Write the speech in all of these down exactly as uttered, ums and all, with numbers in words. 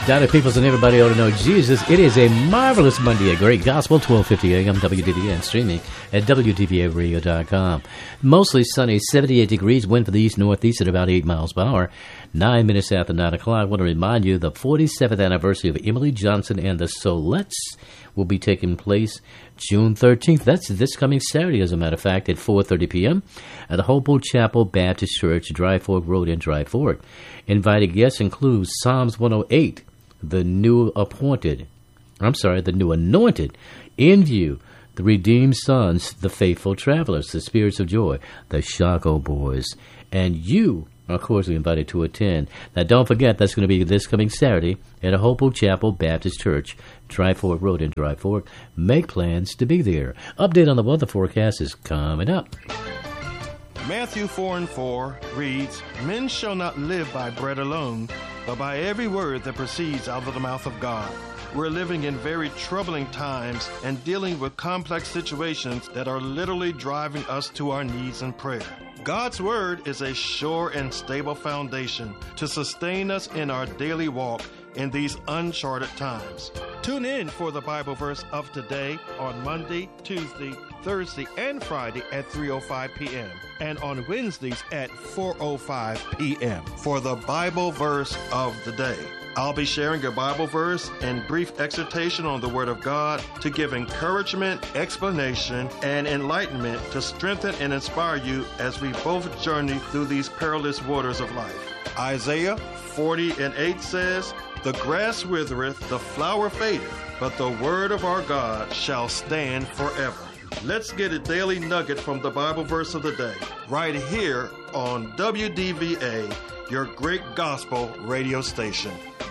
Donna Peoples and everybody ought to know Jesus. It is a marvelous Monday, a great gospel, twelve fifty a.m. W D V A and streaming at W D V A radio dot com. Mostly sunny, seventy-eight degrees, wind for the east-northeast at about eight miles per hour. Nine minutes after nine o'clock. I want to remind you the forty-seventh anniversary of Emily Johnson and the Solettes will be taking place June thirteenth. That's this coming Saturday, as a matter of fact, at four thirty p.m. at the Hope Chapel Baptist Church, Dry Fork Road in Dry Fork. Invited guests include Psalms one oh eight, the new appointed, I'm sorry, the new anointed, In View, the Redeemed Sons, the Faithful Travelers, the Spirits of Joy, the Shaco Boys, and you are, of course, invited to attend. Now, don't forget, that's going to be this coming Saturday at a Hope Chapel Baptist Church, Dry Fork Road in Dry Fork. Make plans to be there. Update on the weather forecast is coming up. Matthew four and four reads, Men shall not live by bread alone, but by every word that proceeds out of the mouth of God. We're living in very troubling times and dealing with complex situations that are literally driving us to our knees in prayer. God's Word is a sure and stable foundation to sustain us in our daily walk in these uncharted times. Tune in for the Bible verse of today on Monday, Tuesday, Thursday, and Friday at three oh five p.m. and on Wednesdays at four oh five p.m. for the Bible verse of the day. I'll be sharing a Bible verse and brief exhortation on the Word of God to give encouragement, explanation, and enlightenment to strengthen and inspire you as we both journey through these perilous waters of life. Isaiah forty and eight says, The grass withereth, the flower fadeth, but the word of our God shall stand forever. Let's get a daily nugget from the Bible verse of the day, right here on W D V A, your great gospel radio station.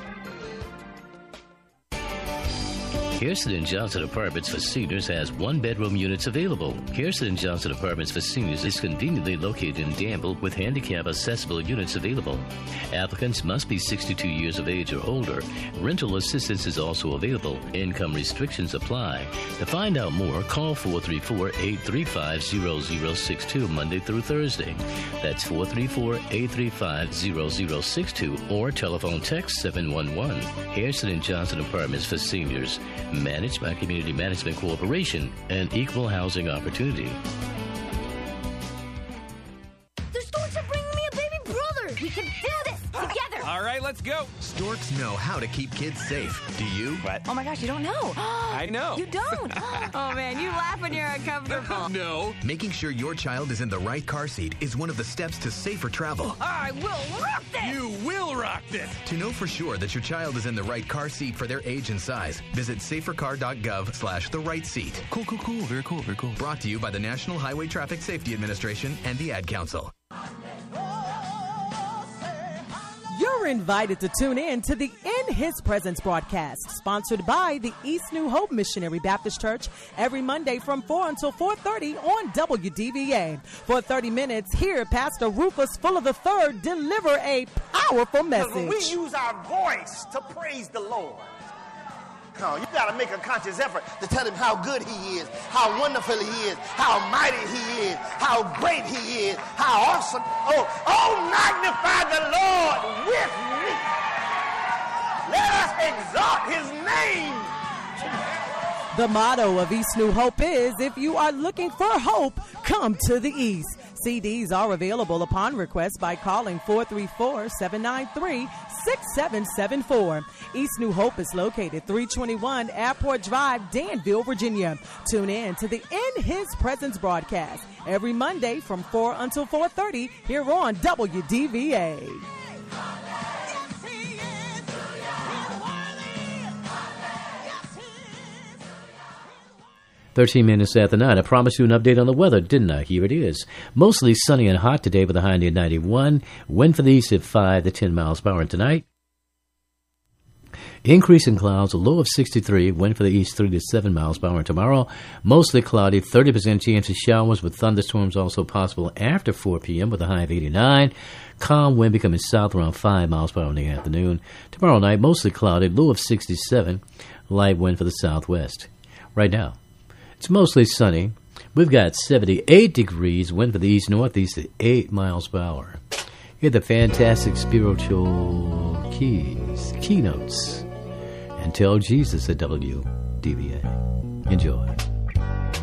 Kirsten and Johnson Apartments for Seniors has one-bedroom units available. Kirsten and Johnson Apartments for Seniors is conveniently located in Danville with handicap-accessible units available. Applicants must be sixty-two years of age or older. Rental assistance is also available. Income restrictions apply. To find out more, call four three four, eight three five, zero zero six two Monday through Thursday. That's four three four, eight three five, zero zero six two or telephone text seven one one. Kirsten and Johnson Apartments for Seniors. Managed by Community Management Corporation and Equal Housing Opportunity. The Storks are bringing me a baby brother. We can do this together. All right, let's go. Storks know how to keep kids safe. Do you? What? Oh my gosh, you don't know. I know. You don't. Oh man, you laugh when you're uncomfortable. No. Making sure your child is in the right car seat is one of the steps to safer travel. I will rock this. You will rock this. To know for sure that your child is in the right car seat for their age and size, visit safercar.gov slash the right seat. Cool, cool, cool. Very cool, very cool. Brought to you by the National Highway Traffic Safety Administration and the Ad Council. You're invited to tune in to the In His Presence broadcast, sponsored by the East New Hope Missionary Baptist Church, every Monday from four until four thirty on W D V A. For thirty minutes, hear Pastor Rufus Fuller the third deliver a powerful message. We use our voice to praise the Lord. No, you got to make a conscious effort to tell him how good he is, how wonderful he is, how mighty he is, how great he is, how awesome. Oh, oh, magnify the Lord with me. Let us exalt his name. The motto of East New Hope is, if you are looking for hope, come to the East. C Ds are available upon request by calling four three four, seven nine three, six seven seven four. East New Hope is located three twenty-one Airport Drive, Danville, Virginia. Tune in to the In His Presence broadcast every Monday from four until four thirty here on W D V A. thirteen minutes after nine. I promised you an update on the weather, didn't I? Here it is. Mostly sunny and hot today with a high near ninety-one. Wind for the east at five to ten miles per hour. And tonight, increase in clouds, a low of sixty-three. Wind for the east three to seven miles per hour. And tomorrow, mostly cloudy, thirty percent chance of showers with thunderstorms also possible after four p.m. with a high of eighty-nine. Calm wind becoming south around five miles per hour in the afternoon. Tomorrow night, mostly cloudy, low of sixty-seven. Light wind for the southwest. Right now, it's mostly sunny. We've got seventy-eight degrees, wind for the east-northeast at eight miles per hour. Hear the fantastic spiritual keys, keynotes. and tell Jesus at W D V A. Enjoy.